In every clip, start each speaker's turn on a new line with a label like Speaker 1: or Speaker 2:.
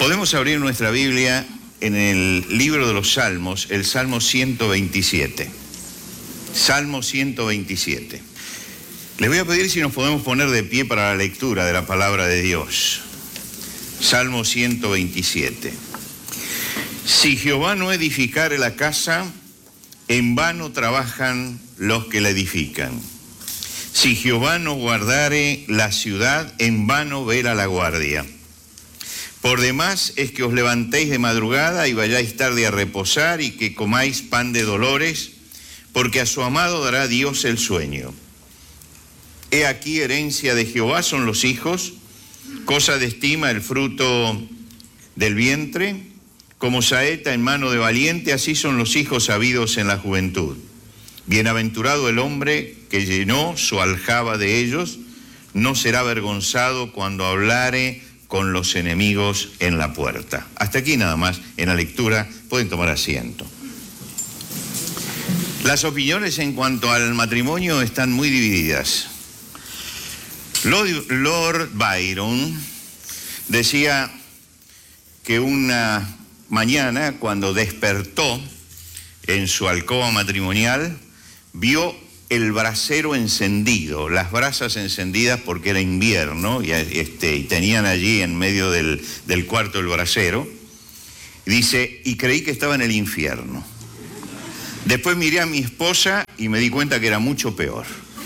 Speaker 1: Podemos abrir nuestra Biblia en el libro de los Salmos, el Salmo 127. Salmo 127. Les voy a pedir si nos podemos poner de pie para la lectura de la palabra de Dios. Salmo 127. Si Jehová no edificare la casa, en vano trabajan los que la edifican. Si Jehová no guardare la ciudad, en vano vela la guardia. Por demás es que os levantéis de madrugada y vayáis tarde a reposar y que comáis pan de dolores, porque a su amado dará Dios el sueño. He aquí herencia de Jehová son los hijos, cosa de estima el fruto del vientre, como saeta en mano de valiente, así son los hijos habidos en la juventud. Bienaventurado el hombre que llenó su aljaba de ellos, no será avergonzado cuando hablare con los enemigos en la puerta. Hasta aquí nada más en la lectura, pueden tomar asiento. Las opiniones en cuanto al matrimonio están muy divididas. Lord Byron decía que una mañana, cuando despertó en su alcoba matrimonial, vio el brasero encendido, las brasas encendidas porque era invierno y tenían allí en medio del cuarto el brasero. Dice, y creí que estaba en el infierno. Después miré a mi esposa y me di cuenta que era mucho peor.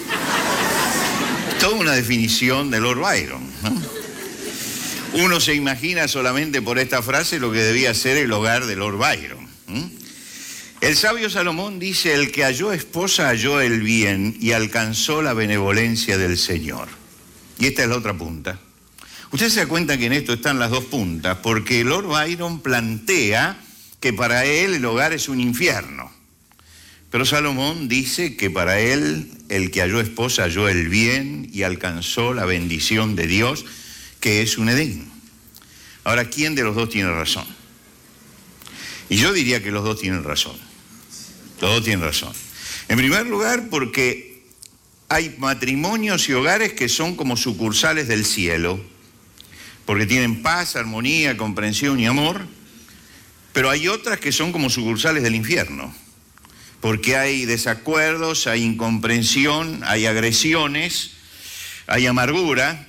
Speaker 1: Toda una definición de Lord Byron, ¿no? Uno se imagina solamente por esta frase lo que debía ser el hogar de Lord Byron. El sabio Salomón dice, el que halló esposa halló el bien y alcanzó la benevolencia del Señor. Y esta es la otra punta. Usted se da cuenta que en esto están las dos puntas, porque Lord Byron plantea que para él el hogar es un infierno. Pero Salomón dice que para él, el que halló esposa halló el bien y alcanzó la bendición de Dios, que es un Edén. Ahora, ¿quién de los dos tiene razón? Y yo diría que los dos tienen razón. Los dos tienen razón. En primer lugar, porque hay matrimonios y hogares que son como sucursales del cielo, porque tienen paz, armonía, comprensión y amor, pero hay otras que son como sucursales del infierno, porque hay desacuerdos, hay incomprensión, hay agresiones, hay amargura.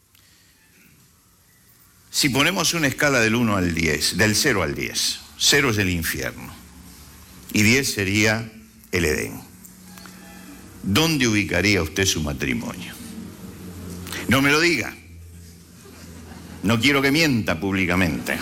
Speaker 1: Si ponemos una escala del 1 al 10, del 0 al 10, 0 es el infierno y 10 sería el Edén, ¿dónde ubicaría usted su matrimonio? No me lo diga, no quiero que mienta públicamente.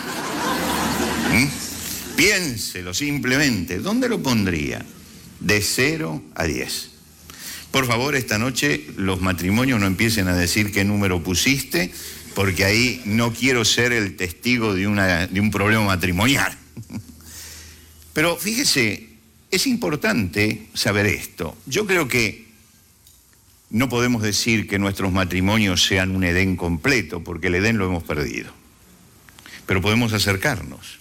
Speaker 1: Piénselo simplemente, ¿dónde lo pondría? De 0 a 10. Por favor, esta noche los matrimonios no empiecen a decir qué número pusiste, porque ahí no quiero ser el testigo de un problema matrimonial. Pero fíjese, es importante saber esto. Yo creo que no podemos decir que nuestros matrimonios sean un Edén completo, porque el Edén lo hemos perdido. Pero podemos acercarnos.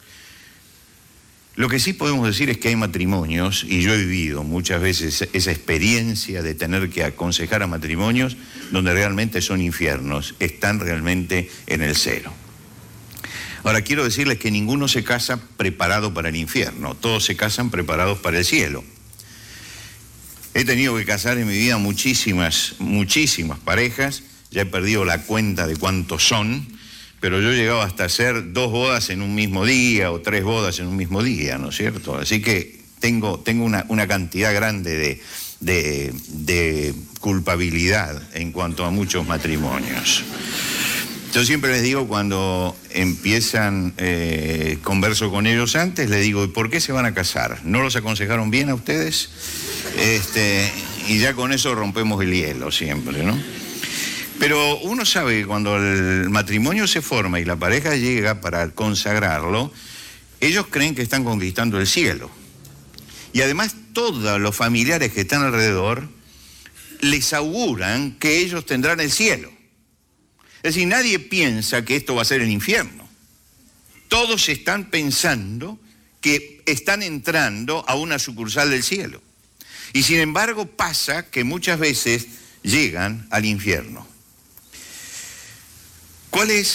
Speaker 1: Lo que sí podemos decir es que hay matrimonios, y yo he vivido muchas veces esa experiencia de tener que aconsejar a matrimonios donde realmente son infiernos, están realmente en el 0. Ahora, quiero decirles que ninguno se casa preparado para el infierno, todos se casan preparados para el cielo. He tenido que casar en mi vida muchísimas parejas, ya he perdido la cuenta de cuántos son, pero yo he llegado hasta hacer 2 bodas en un mismo día o 3 bodas en un mismo día, ¿no es cierto? Así que tengo una cantidad grande de culpabilidad en cuanto a muchos matrimonios. Yo siempre les digo, cuando empiezan, converso con ellos antes, les digo, ¿y por qué se van a casar? ¿No los aconsejaron bien a ustedes? Y ya con eso rompemos el hielo siempre, ¿no? Pero uno sabe que cuando el matrimonio se forma y la pareja llega para consagrarlo, ellos creen que están conquistando el cielo. Y además todos los familiares que están alrededor les auguran que ellos tendrán el cielo. Es decir, nadie piensa que esto va a ser el infierno. Todos están pensando que están entrando a una sucursal del cielo. Y sin embargo pasa que muchas veces llegan al infierno. ¿Cuál es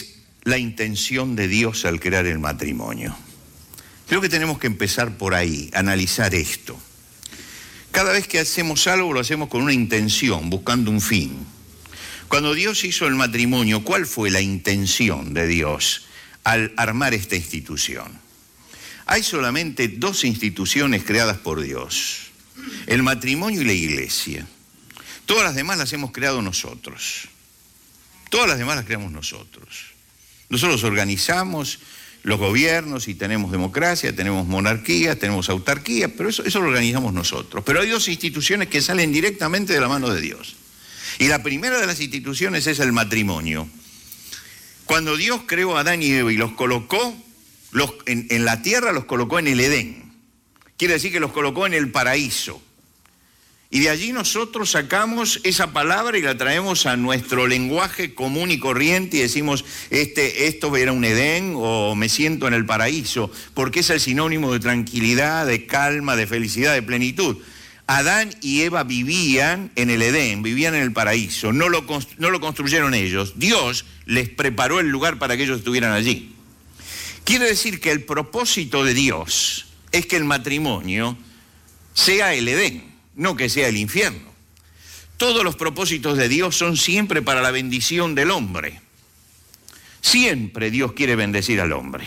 Speaker 1: la intención de Dios al crear el matrimonio? Creo que tenemos que empezar por ahí, analizar esto. Cada vez que hacemos algo lo hacemos con una intención, buscando un fin. Cuando Dios hizo el matrimonio, ¿cuál fue la intención de Dios al armar esta institución? Hay solamente dos instituciones creadas por Dios: el matrimonio y la iglesia. Todas las demás las hemos creado nosotros. Todas las demás las creamos nosotros. Nosotros organizamos los gobiernos y tenemos democracia, tenemos monarquía, tenemos autarquía, pero eso lo organizamos nosotros. Pero hay dos instituciones que salen directamente de la mano de Dios. Y la primera de las instituciones es el matrimonio. Cuando Dios creó a Adán y Eva y los colocó en la tierra, los colocó en el Edén. Quiere decir que los colocó en el paraíso. Y de allí nosotros sacamos esa palabra y la traemos a nuestro lenguaje común y corriente y decimos, esto era un Edén o me siento en el paraíso, porque es el sinónimo de tranquilidad, de calma, de felicidad, de plenitud. Adán y Eva vivían en el Edén, vivían en el paraíso, no lo construyeron ellos. Dios les preparó el lugar para que ellos estuvieran allí. Quiere decir que el propósito de Dios es que el matrimonio sea el Edén, no que sea el infierno. Todos los propósitos de Dios son siempre para la bendición del hombre. Siempre Dios quiere bendecir al hombre.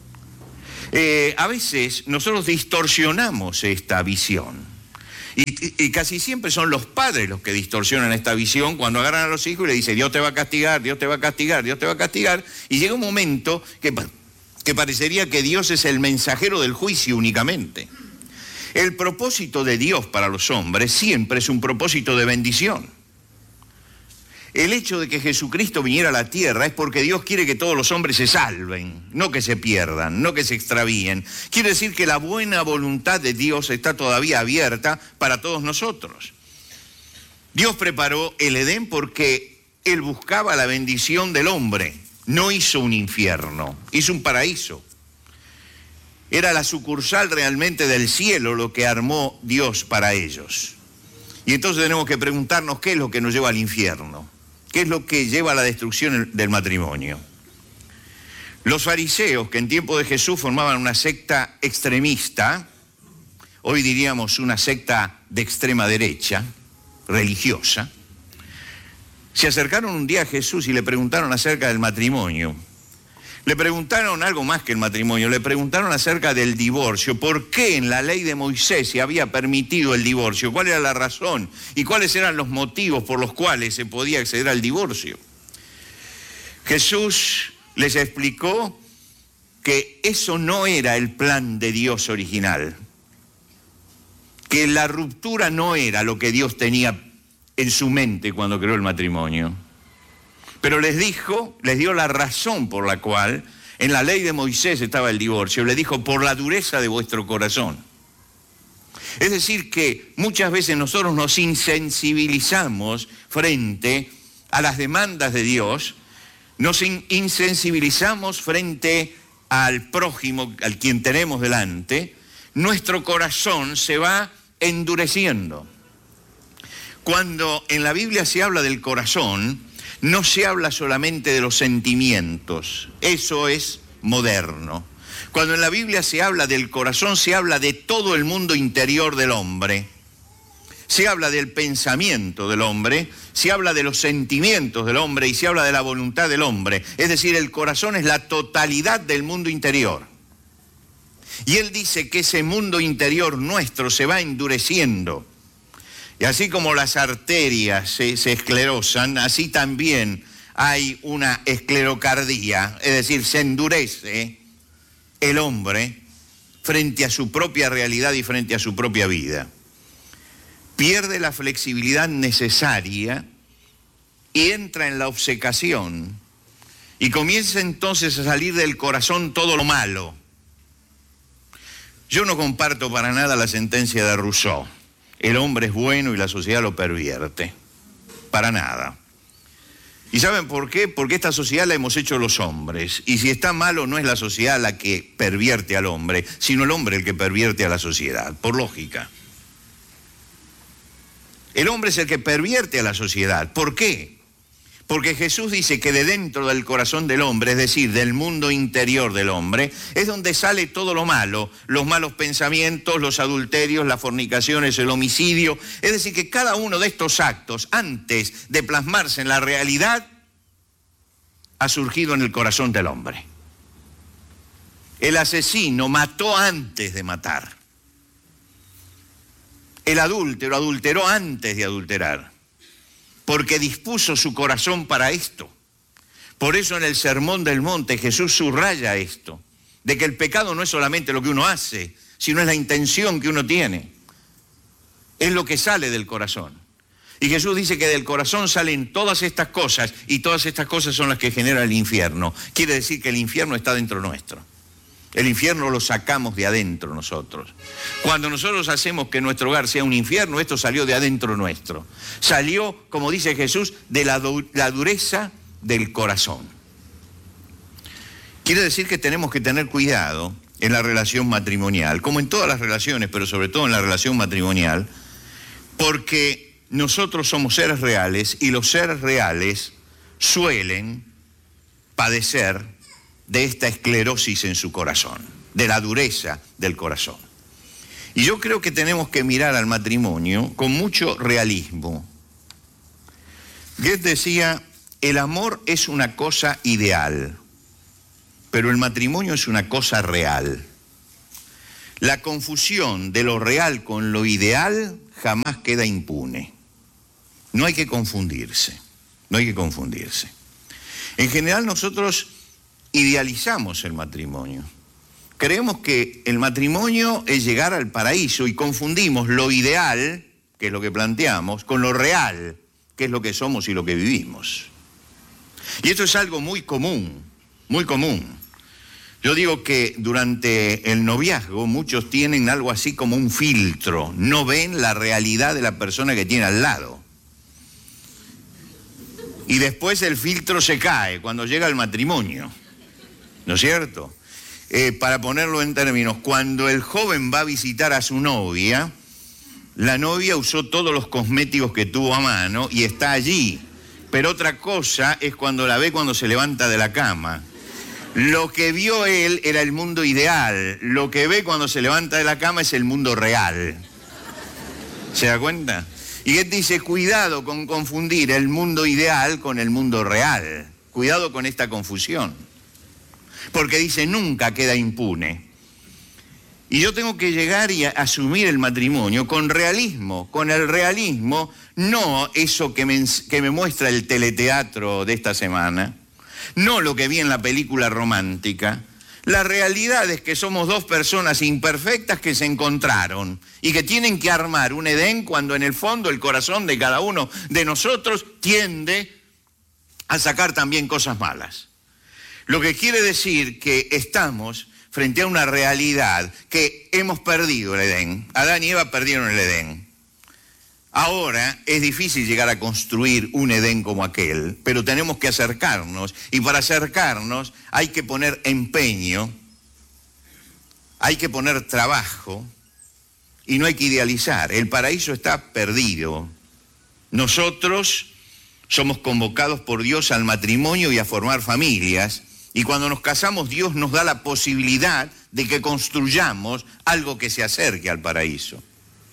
Speaker 1: A veces nosotros distorsionamos esta visión. Y casi siempre son los padres los que distorsionan esta visión cuando agarran a los hijos y le dicen, Dios te va a castigar, Dios te va a castigar, Dios te va a castigar. Y llega un momento que parecería que Dios es el mensajero del juicio únicamente. El propósito de Dios para los hombres siempre es un propósito de bendición. El hecho de que Jesucristo viniera a la tierra es porque Dios quiere que todos los hombres se salven, no que se pierdan, no que se extravíen. Quiere decir que la buena voluntad de Dios está todavía abierta para todos nosotros. Dios preparó el Edén porque Él buscaba la bendición del hombre. No hizo un infierno, hizo un paraíso. Era la sucursal realmente del cielo lo que armó Dios para ellos. Y entonces tenemos que preguntarnos qué es lo que nos lleva al infierno, qué es lo que lleva a la destrucción del matrimonio. Los fariseos, que en tiempo de Jesús formaban una secta extremista, hoy diríamos una secta de extrema derecha, religiosa, se acercaron un día a Jesús y le preguntaron acerca del matrimonio. Le preguntaron algo más que el matrimonio, le preguntaron acerca del divorcio. ¿Por qué en la ley de Moisés se había permitido el divorcio? ¿Cuál era la razón? ¿Y cuáles eran los motivos por los cuales se podía acceder al divorcio? Jesús les explicó que eso no era el plan de Dios original, que la ruptura no era lo que Dios tenía en su mente cuando creó el matrimonio. Pero les dio la razón por la cual en la ley de Moisés estaba el divorcio. Le dijo, por la dureza de vuestro corazón. Es decir, que muchas veces nosotros nos insensibilizamos frente a las demandas de Dios, nos insensibilizamos frente al prójimo, al quien tenemos delante, nuestro corazón se va endureciendo. Cuando en la Biblia se habla del corazón, no se habla solamente de los sentimientos, eso es moderno. Cuando en la Biblia se habla del corazón, se habla de todo el mundo interior del hombre. Se habla del pensamiento del hombre, se habla de los sentimientos del hombre y se habla de la voluntad del hombre. Es decir, el corazón es la totalidad del mundo interior. Y él dice que ese mundo interior nuestro se va endureciendo. Y así como las arterias se esclerosan, así también hay una esclerocardía, es decir, se endurece el hombre frente a su propia realidad y frente a su propia vida. Pierde la flexibilidad necesaria y entra en la obcecación y comienza entonces a salir del corazón todo lo malo. Yo no comparto para nada la sentencia de Rousseau. El hombre es bueno y la sociedad lo pervierte. Para nada. ¿Y saben por qué? Porque esta sociedad la hemos hecho los hombres. Y si está malo, no es la sociedad la que pervierte al hombre, sino el hombre el que pervierte a la sociedad, por lógica. El hombre es el que pervierte a la sociedad. ¿Por qué? Porque Jesús dice que de dentro del corazón del hombre, es decir, del mundo interior del hombre, es donde sale todo lo malo, los malos pensamientos, los adulterios, las fornicaciones, el homicidio. Es decir, que cada uno de estos actos, antes de plasmarse en la realidad, ha surgido en el corazón del hombre. El asesino mató antes de matar. El adúltero adulteró antes de adulterar, porque dispuso su corazón para esto. Por eso en el Sermón del Monte Jesús subraya esto, de que el pecado no es solamente lo que uno hace, sino es la intención que uno tiene. Es lo que sale del corazón. Y Jesús dice que del corazón salen todas estas cosas, y todas estas cosas son las que generan el infierno. Quiere decir que el infierno está dentro nuestro. El infierno lo sacamos de adentro nosotros. Cuando nosotros hacemos que nuestro hogar sea un infierno, esto salió de adentro nuestro. Salió, como dice Jesús, de la dureza del corazón. Quiere decir que tenemos que tener cuidado en la relación matrimonial, como en todas las relaciones, pero sobre todo en la relación matrimonial, porque nosotros somos seres reales y los seres reales suelen padecer de esta esclerosis en su corazón, de la dureza del corazón. Y yo creo que tenemos que mirar al matrimonio con mucho realismo. Goethe decía, el amor es una cosa ideal, pero el matrimonio es una cosa real. La confusión de lo real con lo ideal jamás queda impune. No hay que confundirse, no hay que confundirse. En general nosotros idealizamos el matrimonio. Creemos que el matrimonio es llegar al paraíso y confundimos lo ideal, que es lo que planteamos, con lo real, que es lo que somos y lo que vivimos. Y esto es algo muy común, muy común. Yo digo que durante el noviazgo muchos tienen algo así como un filtro, no ven la realidad de la persona que tiene al lado. Y después el filtro se cae cuando llega el matrimonio. ¿No es cierto? Para ponerlo en términos, cuando el joven va a visitar a su novia, la novia usó todos los cosméticos que tuvo a mano y está allí. Pero otra cosa es cuando la ve cuando se levanta de la cama. Lo que vio él era el mundo ideal. Lo que ve cuando se levanta de la cama es el mundo real. ¿Se da cuenta? Y él dice, cuidado con confundir el mundo ideal con el mundo real. Cuidado con esta confusión. Porque dice, nunca queda impune. Y yo tengo que llegar y asumir el matrimonio con realismo. Con el realismo, no eso que me muestra el teleteatro de esta semana, no lo que vi en la película romántica. La realidad es que somos dos personas imperfectas que se encontraron y que tienen que armar un Edén cuando en el fondo el corazón de cada uno de nosotros tiende a sacar también cosas malas. Lo que quiere decir que estamos frente a una realidad que hemos perdido el Edén. Adán y Eva perdieron el Edén. Ahora es difícil llegar a construir un Edén como aquel, pero tenemos que acercarnos, y para acercarnos hay que poner empeño, hay que poner trabajo, y no hay que idealizar. El paraíso está perdido. Nosotros somos convocados por Dios al matrimonio y a formar familias, y cuando nos casamos Dios nos da la posibilidad de que construyamos algo que se acerque al paraíso.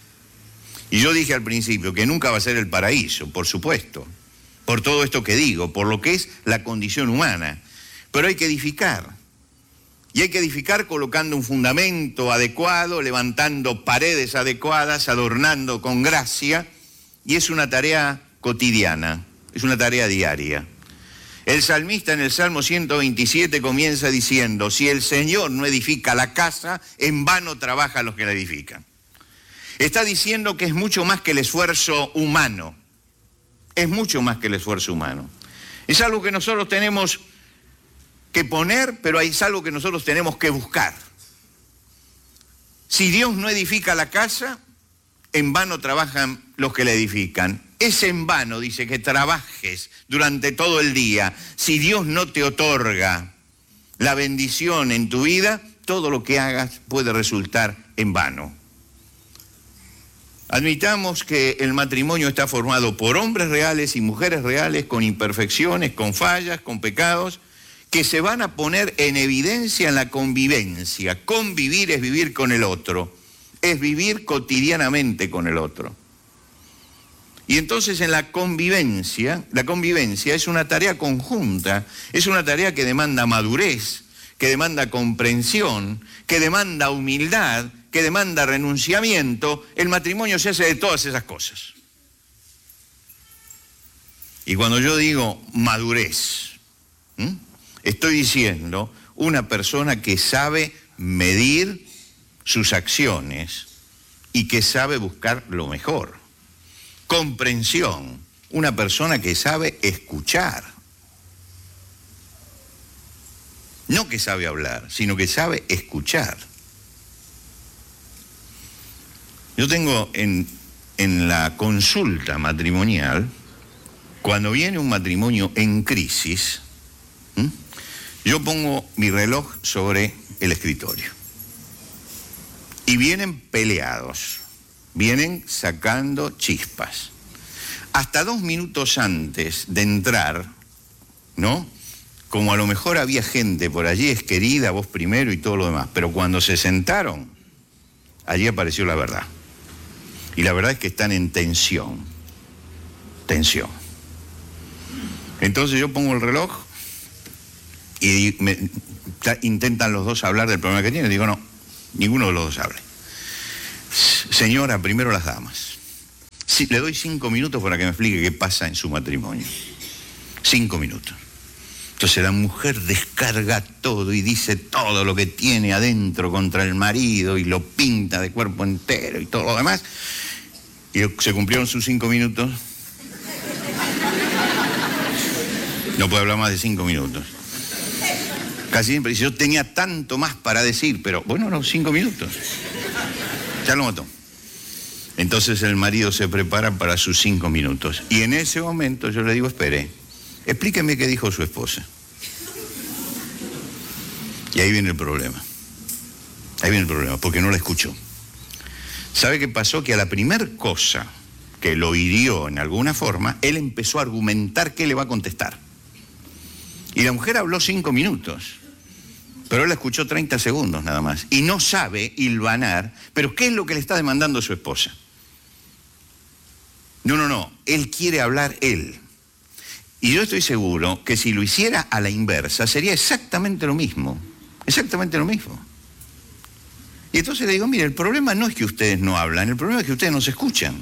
Speaker 1: Y yo dije al principio que nunca va a ser el paraíso, por supuesto, por todo esto que digo, por lo que es la condición humana. Pero hay que edificar. Y hay que edificar colocando un fundamento adecuado, levantando paredes adecuadas, adornando con gracia. Y es una tarea cotidiana, es una tarea diaria. El salmista en el Salmo 127 comienza diciendo, si el Señor no edifica la casa, en vano trabajan los que la edifican. Está diciendo que es mucho más que el esfuerzo humano. Es mucho más que el esfuerzo humano. Es algo que nosotros tenemos que poner, pero es algo que nosotros tenemos que buscar. Si Dios no edifica la casa, en vano trabajan los que la edifican. Es en vano, dice, que trabajes durante todo el día. Si Dios no te otorga la bendición en tu vida, todo lo que hagas puede resultar en vano. Admitamos que el matrimonio está formado por hombres reales y mujeres reales con imperfecciones, con fallas, con pecados, que se van a poner en evidencia en la convivencia. Convivir es vivir con el otro, es vivir cotidianamente con el otro. Y entonces en la convivencia es una tarea conjunta, es una tarea que demanda madurez, que demanda comprensión, que demanda humildad, que demanda renunciamiento. El matrimonio se hace de todas esas cosas. Y cuando yo digo madurez, estoy diciendo una persona que sabe medir sus acciones y que sabe buscar lo mejor. Comprensión, una persona que sabe escuchar. No que sabe hablar, sino que sabe escuchar. Yo tengo en la consulta matrimonial, cuando viene un matrimonio en crisis, yo pongo mi reloj sobre el escritorio. Y vienen peleados, vienen sacando chispas. Hasta 2 minutos antes de entrar, ¿no? Como a lo mejor había gente por allí, es querida, vos primero y todo lo demás. Pero cuando se sentaron, allí apareció la verdad. Y la verdad es que están en tensión. Tensión. Entonces yo pongo el reloj y intentan los dos hablar del problema que tienen. Digo, no, ninguno de los dos hable. Señora, primero las damas. Sí, le doy 5 minutos para que me explique qué pasa en su matrimonio. 5 minutos. Entonces la mujer descarga todo y dice todo lo que tiene adentro contra el marido y lo pinta de cuerpo entero y todo lo demás. Y se cumplieron sus 5 minutos. No puede hablar más de 5 minutos. Casi siempre dice, yo tenía tanto más para decir, pero bueno, no, 5 minutos. Ya lo mató. Entonces el marido se prepara para sus 5 minutos. Y en ese momento yo le digo, espere, explíqueme qué dijo su esposa. Y ahí viene el problema. Ahí viene el problema, porque no la escuchó. ¿Sabe qué pasó? Que a la primer cosa que lo hirió en alguna forma, él empezó a argumentar qué le va a contestar. Y la mujer habló 5 minutos, pero él la escuchó 30 segundos nada más. Y no sabe hilvanar, pero ¿qué es lo que le está demandando su esposa? No, él quiere hablar él. Y yo estoy seguro que si lo hiciera a la inversa, sería exactamente lo mismo. Exactamente lo mismo. Y entonces le digo, mire, el problema no es que ustedes no hablan, el problema es que ustedes no se escuchan.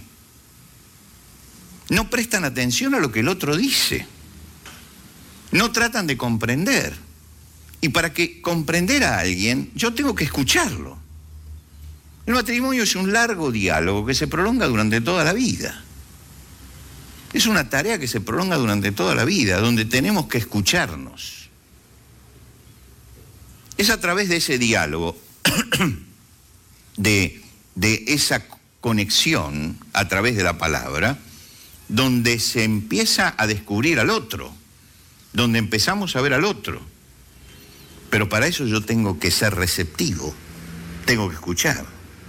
Speaker 1: No prestan atención a lo que el otro dice. No tratan de comprender. Y para que comprender a alguien, yo tengo que escucharlo. El matrimonio es un largo diálogo que se prolonga durante toda la vida. Es una tarea que se prolonga durante toda la vida, donde tenemos que escucharnos. Es a través de ese diálogo, de esa conexión a través de la palabra, donde se empieza a descubrir al otro, donde empezamos a ver al otro. Pero para eso yo tengo que ser receptivo, tengo que escuchar.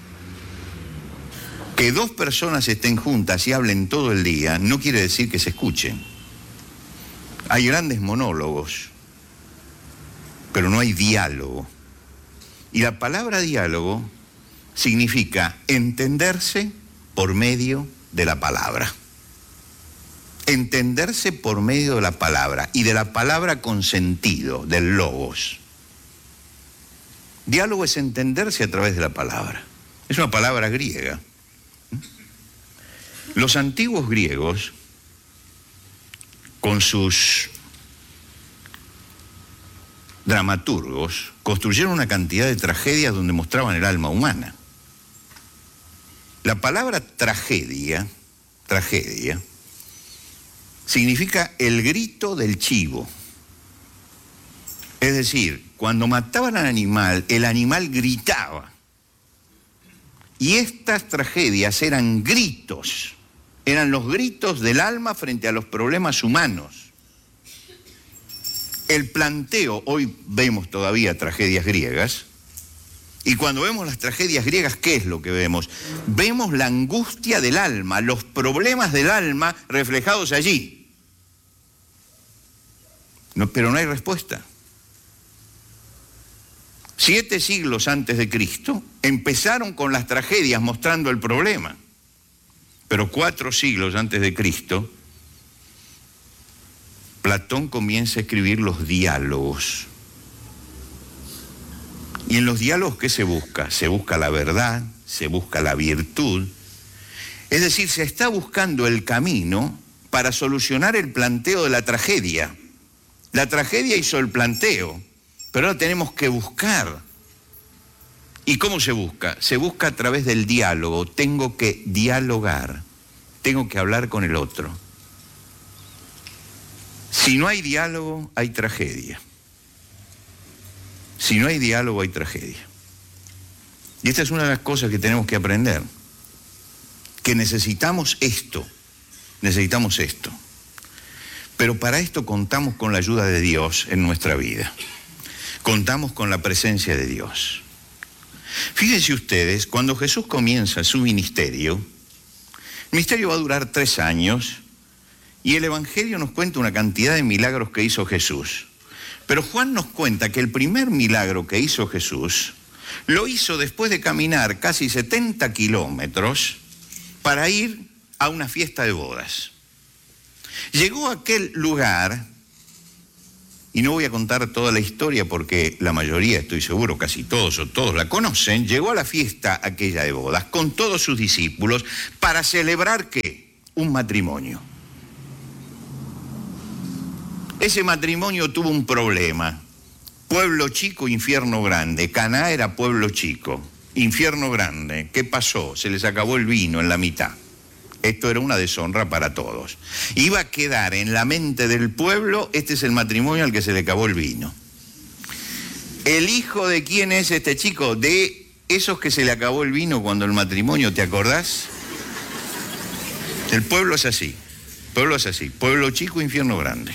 Speaker 1: Que 2 personas estén juntas y hablen todo el día no quiere decir que se escuchen. Hay grandes monólogos, pero no hay diálogo. Y la palabra diálogo significa entenderse por medio de la palabra. Entenderse por medio de la palabra y de la palabra con sentido, del logos. Diálogo es entenderse a través de la palabra. Es una palabra griega. Los antiguos griegos, con sus dramaturgos, construyeron una cantidad de tragedias donde mostraban el alma humana. La palabra tragedia significa el grito del chivo. Es decir, cuando mataban al animal, el animal gritaba. Y estas tragedias eran gritos, eran los gritos del alma frente a los problemas humanos. El planteo, hoy vemos todavía tragedias griegas, Y cuando vemos las tragedias griegas, ¿qué es lo que vemos? Vemos la angustia del alma, los problemas del alma reflejados allí. Pero no hay respuesta. 7 siglos antes de Cristo empezaron con las tragedias mostrando el problema. Pero 4 siglos antes de Cristo, Platón comienza a escribir los diálogos. Y en los diálogos, ¿qué se busca? Se busca la verdad, se busca la virtud. Es decir, se está buscando el camino para solucionar el planteo de la tragedia. La tragedia hizo el planteo, pero ahora tenemos que buscar. ¿Y cómo se busca? Se busca a través del diálogo. Tengo que dialogar, tengo que hablar con el otro. Si no hay diálogo, hay tragedia. Si no hay diálogo, hay tragedia. Y esta es una de las cosas que tenemos que aprender. Que necesitamos esto. Necesitamos esto. Pero para esto contamos con la ayuda de Dios en nuestra vida. Contamos con la presencia de Dios. Fíjense ustedes, cuando Jesús comienza su ministerio, el ministerio va a durar 3 años y el Evangelio nos cuenta una cantidad de milagros que hizo Jesús. Pero Juan nos cuenta que el primer milagro que hizo Jesús lo hizo después de caminar casi 70 kilómetros para ir a una fiesta de bodas. Llegó a aquel lugar, y no voy a contar toda la historia porque la mayoría, estoy seguro, casi todos o todos la conocen, llegó a la fiesta aquella de bodas con todos sus discípulos para celebrar ¿qué? Un matrimonio. Ese matrimonio tuvo un problema. Pueblo chico, infierno grande. Caná era pueblo chico, infierno grande. ¿Qué pasó? Se les acabó el vino en la mitad. Esto era una deshonra para todos. Iba a quedar en la mente del pueblo, este es el matrimonio al que se le acabó el vino. ¿El hijo de quién es este chico? De esos que se le acabó el vino cuando el matrimonio, ¿te acordás? El pueblo es así. Pueblo es así. Pueblo chico, infierno grande.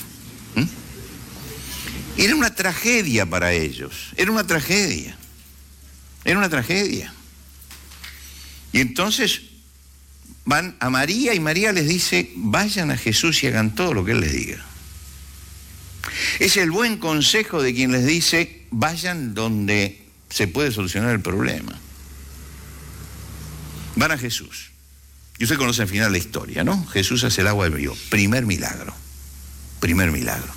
Speaker 1: Era una tragedia para ellos, era una tragedia, era una tragedia. Y entonces van a María y María les dice, vayan a Jesús y hagan todo lo que Él les diga. Es el buen consejo de quien les dice, vayan donde se puede solucionar el problema. Van a Jesús. Y usted conoce al final la historia, ¿no? Jesús hace el agua del vivo, primer milagro, primer milagro.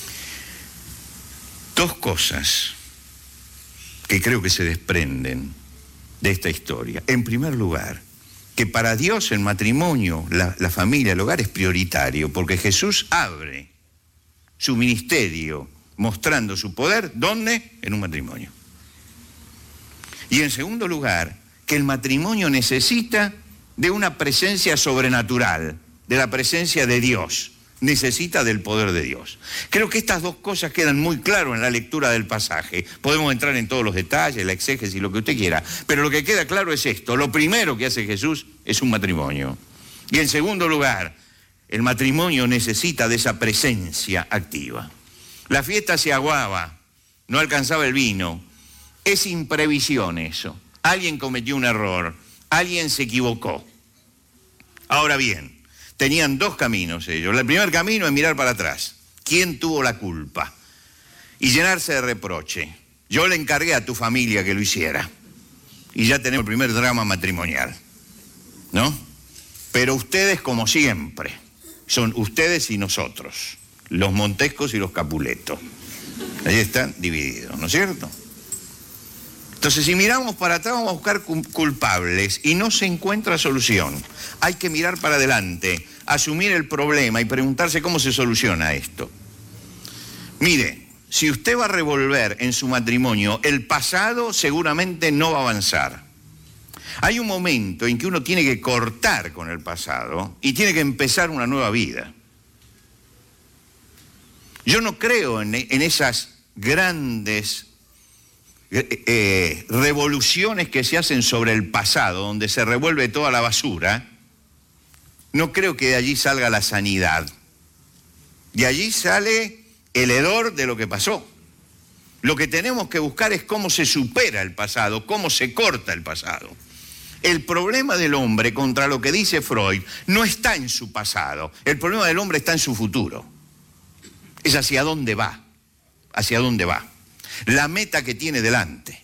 Speaker 1: 2 cosas que creo que se desprenden de esta historia. En primer lugar, que para Dios el matrimonio, la familia, el hogar es prioritario, porque Jesús abre su ministerio mostrando su poder, ¿dónde? En un matrimonio. Y en segundo lugar, que el matrimonio necesita de una presencia sobrenatural, de la presencia de Dios. Necesita del poder de Dios. Creo que estas 2 cosas quedan muy claras en la lectura del pasaje. Podemos entrar en todos los detalles, la exégesis, lo que usted quiera, pero lo que queda claro es esto. Lo primero que hace Jesús es un matrimonio. Y en segundo lugar, el matrimonio necesita de esa presencia activa. La fiesta se aguaba, no alcanzaba el vino. Es imprevisión eso. Alguien cometió un error, alguien se equivocó. Ahora bien, tenían 2 caminos ellos. El primer camino es mirar para atrás. ¿Quién tuvo la culpa? Y llenarse de reproche. Yo le encargué a tu familia que lo hiciera. Y ya tenemos el primer drama matrimonial, ¿no? Pero ustedes, como siempre, son ustedes y nosotros. Los Montescos y los Capuleto. Ahí están divididos, ¿no es cierto? Entonces, si miramos para atrás, vamos a buscar culpables y no se encuentra solución. Hay que mirar para adelante, asumir el problema y preguntarse cómo se soluciona esto. Mire, si usted va a revolver en su matrimonio el pasado, seguramente no va a avanzar. Hay un momento en que uno tiene que cortar con el pasado y tiene que empezar una nueva vida. Yo no creo en esas grandes revoluciones que se hacen sobre el pasado, donde se revuelve toda la basura. No creo que de allí salga la sanidad. De allí sale el hedor de lo que pasó. Lo que tenemos que buscar es cómo se supera el pasado, cómo se corta el pasado. El problema del hombre, contra lo que dice Freud, no está en su pasado. El problema del hombre está en su futuro. Es hacia dónde va, hacia dónde va. La meta que tiene delante.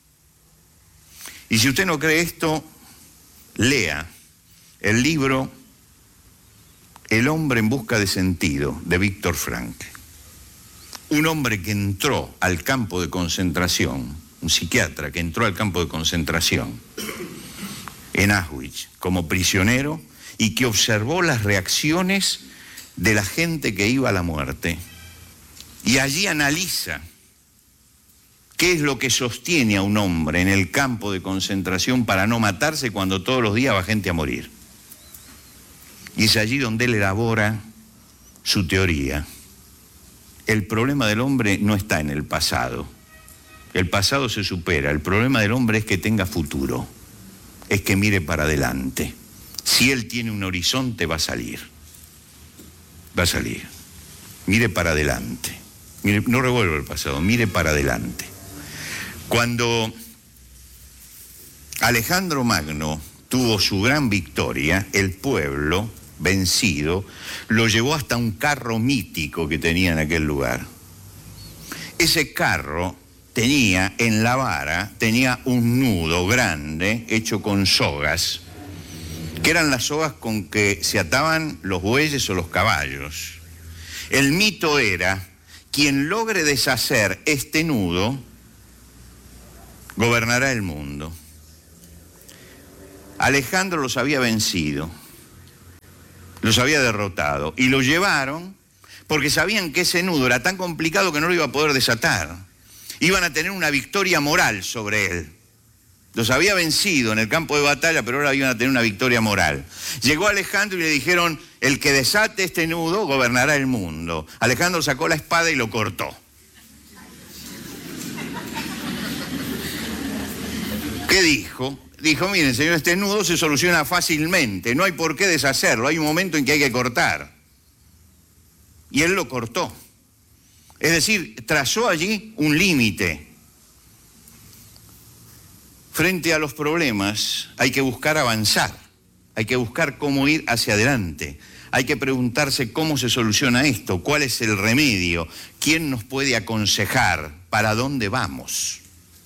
Speaker 1: Y si usted no cree esto, lea el libro El hombre en busca de sentido, de Viktor Frankl. Un hombre que entró al campo de concentración, un psiquiatra que entró al campo de concentración en Auschwitz como prisionero y que observó las reacciones de la gente que iba a la muerte. Y allí analiza qué es lo que sostiene a un hombre en el campo de concentración para no matarse cuando todos los días va gente a morir. Y es allí donde él elabora su teoría. El problema del hombre no está en el pasado. El pasado se supera. El problema del hombre es que tenga futuro. Es que mire para adelante. Si él tiene un horizonte, va a salir. Va a salir. Mire para adelante. Mire, no revuelva el pasado, mire para adelante. Cuando Alejandro Magno tuvo su gran victoria, el pueblo, vencido, lo llevó hasta un carro mítico que tenía en aquel lugar. Ese carro tenía en la vara, tenía un nudo grande hecho con sogas, que eran las sogas con que se ataban los bueyes o los caballos. El mito era, quien logre deshacer este nudo, gobernará el mundo. Alejandro los había vencido, los había derrotado, y lo llevaron porque sabían que ese nudo era tan complicado que no lo iba a poder desatar. Iban a tener una victoria moral sobre él. Los había vencido en el campo de batalla, pero ahora iban a tener una victoria moral. Llegó Alejandro y le dijeron, el que desate este nudo gobernará el mundo. Alejandro sacó la espada y lo cortó. ¿Qué dijo? Dijo, miren, señor, este nudo se soluciona fácilmente, no hay por qué deshacerlo, hay un momento en que hay que cortar. Y él lo cortó. Es decir, trazó allí un límite. Frente a los problemas hay que buscar avanzar, hay que buscar cómo ir hacia adelante, hay que preguntarse cómo se soluciona esto, cuál es el remedio, quién nos puede aconsejar, para dónde vamos.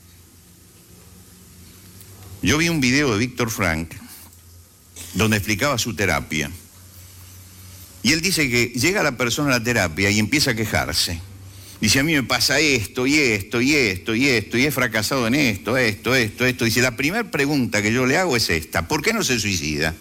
Speaker 1: Yo vi un video de Viktor Frankl donde explicaba su terapia. Y él dice que llega la persona a la terapia y empieza a quejarse. Dice, a mí me pasa esto, y esto, y esto, y esto, y he fracasado en esto. Dice, la primera pregunta que yo le hago es esta, ¿por qué no se suicida?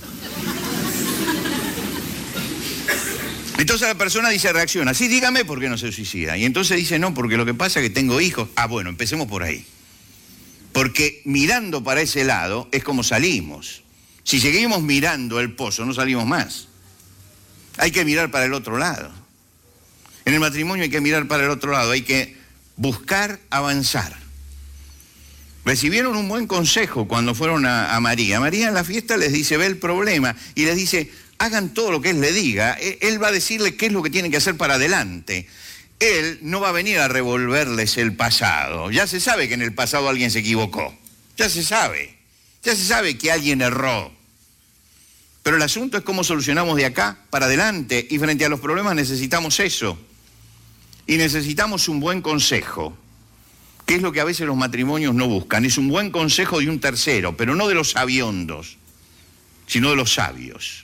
Speaker 1: Entonces la persona dice, reacciona, sí, dígame por qué no se suicida. Y entonces dice, no, porque lo que pasa es que tengo hijos. Ah, bueno, empecemos por ahí. Porque mirando para ese lado es como salimos. Si seguimos mirando el pozo, no salimos más. Hay que mirar para el otro lado. En el matrimonio hay que mirar para el otro lado, hay que buscar avanzar. Recibieron un buen consejo cuando fueron a María. María en la fiesta les dice, ve el problema, y les dice, hagan todo lo que él le diga. Él va a decirles qué es lo que tienen que hacer para adelante. Él no va a venir a revolverles el pasado. Ya se sabe que en el pasado alguien se equivocó. Ya se sabe que alguien erró. Pero el asunto es cómo solucionamos de acá para adelante, y frente a los problemas necesitamos eso. Y necesitamos un buen consejo, que es lo que a veces los matrimonios no buscan. Es un buen consejo de un tercero, pero no de los sabiondos, sino de los sabios.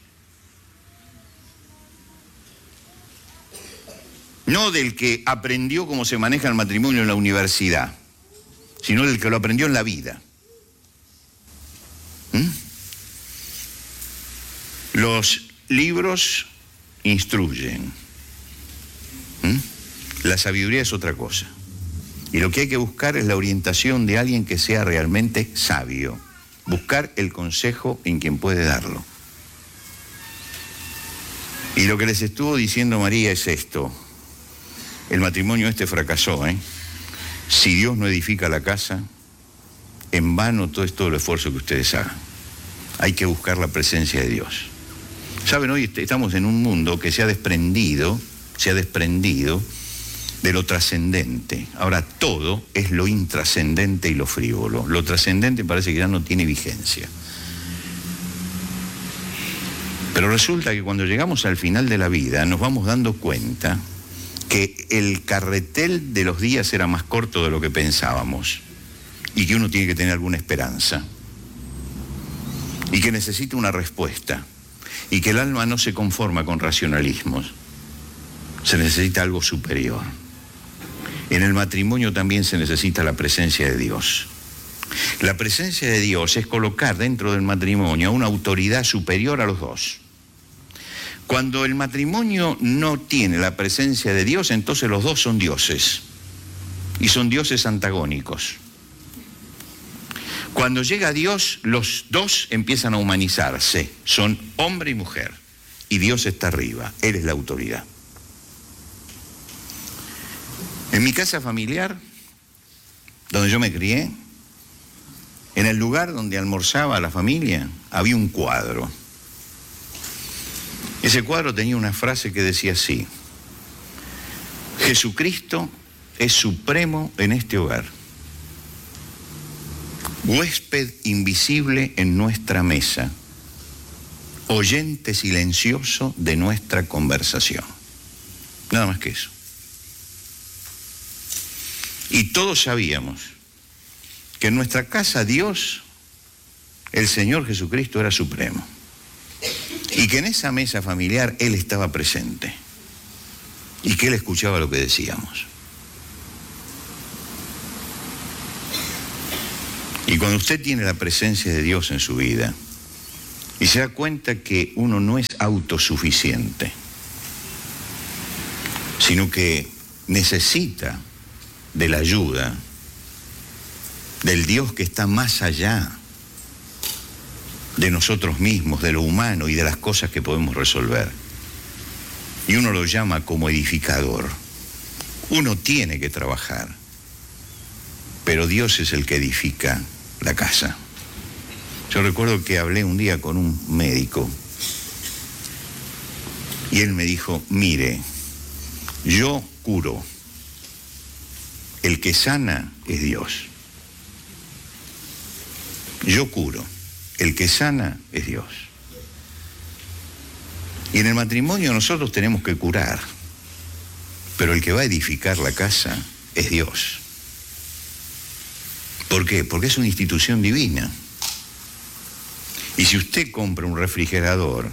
Speaker 1: No del que aprendió cómo se maneja el matrimonio en la universidad, sino del que lo aprendió en la vida. Los libros instruyen. La sabiduría es otra cosa. Y lo que hay que buscar es la orientación de alguien que sea realmente sabio. Buscar el consejo en quien puede darlo. Y lo que les estuvo diciendo María es esto. El matrimonio fracasó, ¿eh? Si Dios no edifica la casa, en vano todo es todo el esfuerzo que ustedes hagan. Hay que buscar la presencia de Dios. Saben, hoy estamos en un mundo que se ha desprendido de lo trascendente. Ahora, todo es lo intrascendente y lo frívolo. Lo trascendente parece que ya no tiene vigencia. Pero resulta que cuando llegamos al final de la vida nos vamos dando cuenta que el carretel de los días era más corto de lo que pensábamos y que uno tiene que tener alguna esperanza y que necesita una respuesta y que el alma no se conforma con racionalismos, se necesita algo superior. En el matrimonio también se necesita la presencia de Dios. La presencia de Dios es colocar dentro del matrimonio a una autoridad superior a los dos. Cuando el matrimonio no tiene la presencia de Dios, entonces los dos son dioses, y son dioses antagónicos. Cuando llega Dios, los dos empiezan a humanizarse, son hombre y mujer, y Dios está arriba, Él es la autoridad. En mi casa familiar, donde yo me crié, en el lugar donde almorzaba la familia, había un cuadro. Ese cuadro tenía una frase que decía así: Jesucristo es supremo en este hogar, huésped invisible en nuestra mesa, oyente silencioso de nuestra conversación. Nada más que eso. Y todos sabíamos que en nuestra casa Dios, el Señor Jesucristo, era supremo. Y que en esa mesa familiar Él estaba presente. Y que Él escuchaba lo que decíamos. Y cuando usted tiene la presencia de Dios en su vida y se da cuenta que uno no es autosuficiente, sino que necesita de la ayuda del Dios que está más allá de nosotros mismos, de lo humano y de las cosas que podemos resolver. Y uno lo llama como edificador. Uno tiene que trabajar, pero Dios es el que edifica la casa. Yo recuerdo que hablé un día con un médico y él me dijo: mire, yo curo, el que sana es Dios. Yo curo, el que sana es Dios. Y en el matrimonio nosotros tenemos que curar, pero el que va a edificar la casa es Dios. ¿Por qué? Porque es una institución divina. Y si usted compra un refrigerador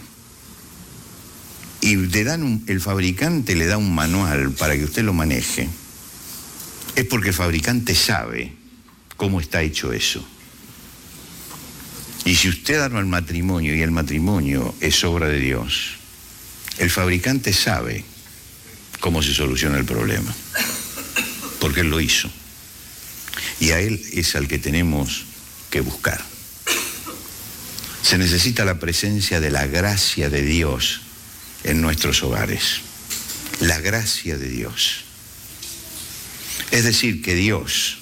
Speaker 1: y le dan el fabricante le da un manual para que usted lo maneje, es porque el fabricante sabe cómo está hecho eso. Y si usted arma el matrimonio y el matrimonio es obra de Dios, el fabricante sabe cómo se soluciona el problema, porque Él lo hizo. Y a Él es al que tenemos que buscar. Se necesita la presencia de la gracia de Dios en nuestros hogares. La gracia de Dios. Es decir, que Dios,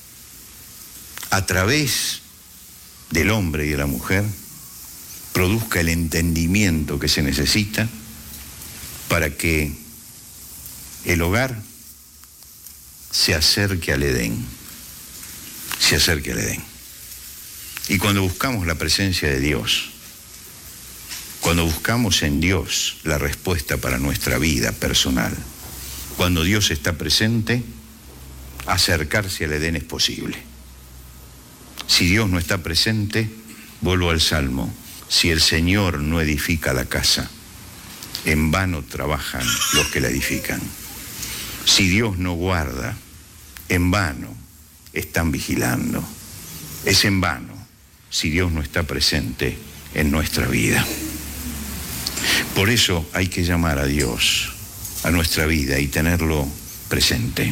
Speaker 1: a través del hombre y de la mujer, produzca el entendimiento que se necesita para que el hogar se acerque al Edén. Se acerque al Edén. Y cuando buscamos la presencia de Dios, cuando buscamos en Dios la respuesta para nuestra vida personal, cuando Dios está presente, acercarse al Edén es posible. Si Dios no está presente, vuelvo al Salmo: si el Señor no edifica la casa, en vano trabajan los que la edifican. Si Dios no guarda, en vano están vigilando. Es en vano si Dios no está presente en nuestra vida. Por eso hay que llamar a Dios a nuestra vida y tenerlo presente.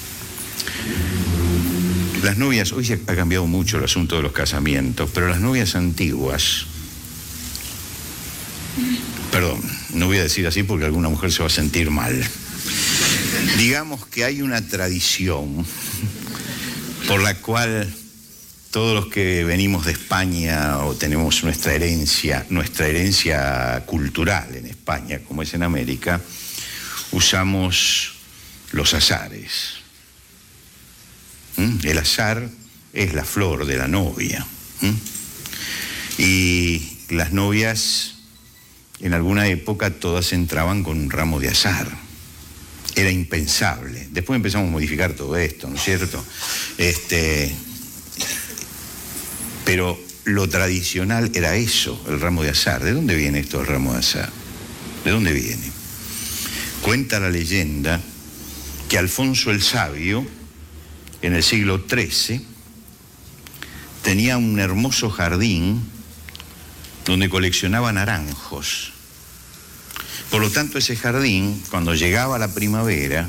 Speaker 1: Las novias, hoy ha cambiado mucho el asunto de los casamientos, pero las novias antiguas, perdón, no voy a decir así porque alguna mujer se va a sentir mal. Digamos que hay una tradición por la cual todos los que venimos de España o tenemos nuestra herencia cultural en España, como es en América, usamos los azares. El azar es la flor de la novia. Y las novias, en alguna época, todas entraban con un ramo de azar. Era impensable. Después empezamos a modificar todo esto, ¿no es cierto? Pero lo tradicional era eso, el ramo de azar. ¿De dónde viene esto del ramo de azar? ¿De dónde viene? Cuenta la leyenda que Alfonso el Sabio, en el siglo XIII, tenía un hermoso jardín donde coleccionaba naranjos. Por lo tanto, ese jardín, cuando llegaba la primavera,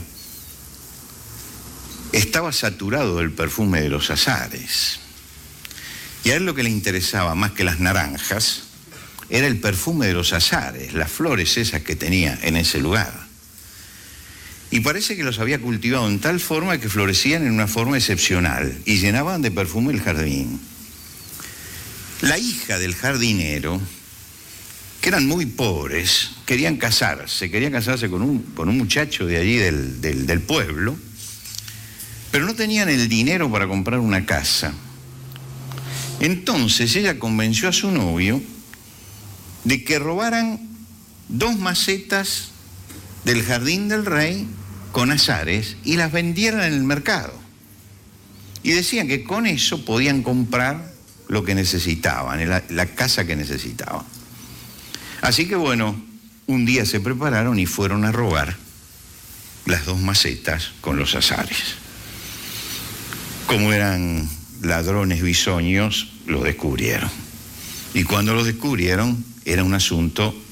Speaker 1: estaba saturado del perfume de los azares. Y a él lo que le interesaba más que las naranjas era el perfume de los azares, las flores esas que tenía en ese lugar. Y parece que los había cultivado en tal forma que florecían en una forma excepcional y llenaban de perfume el jardín. La hija del jardinero, que eran muy pobres, querían casarse con un muchacho de allí del pueblo, pero no tenían el dinero para comprar una casa. Entonces ella convenció a su novio de que robaran 2 macetas del jardín del rey con azares y las vendieran en el mercado. Y decían que con eso podían comprar lo que necesitaban, la casa que necesitaban. Así que bueno, un día se prepararon y fueron a robar las 2 macetas con los azares. Como eran ladrones bisoños, los descubrieron. Y cuando los descubrieron, era un asunto